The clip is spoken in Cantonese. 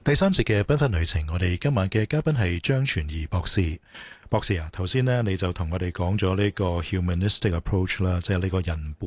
第三節嘅繽紛旅程，我哋今晚嘅嘉賓係張傳儀博士。博士啊，頭先呢，你就同我哋講咗呢個 humanistic approach 啦，即係呢個人本